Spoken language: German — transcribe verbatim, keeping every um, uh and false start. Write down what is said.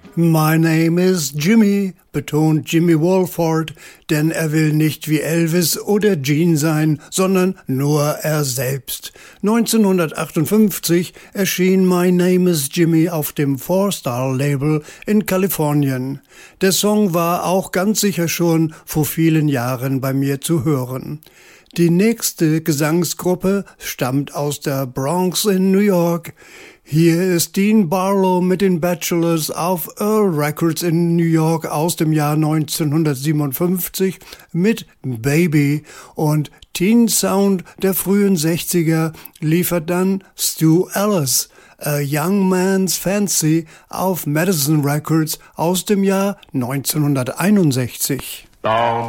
My name is Jimmy, betont Jimmy Walford, denn er will nicht wie Elvis oder Gene sein, sondern nur er selbst. neunzehnhundertachtundfünfzig erschien My Name is Jimmy auf dem Four Star Label in Kalifornien. Der Song war auch ganz sicher schon vor vielen Jahren bei mir zu hören. Die nächste Gesangsgruppe stammt aus der Bronx in New York. Hier ist Dean Barlow mit den Bachelors auf Earl Records in New York aus dem Jahr neunzehnhundertsiebenundfünfzig mit Baby, und Teen Sound der frühen sechziger liefert dann Stu Ellis, A Young Man's Fancy auf Madison Records aus dem Jahr neunzehnhunderteinundsechzig. Down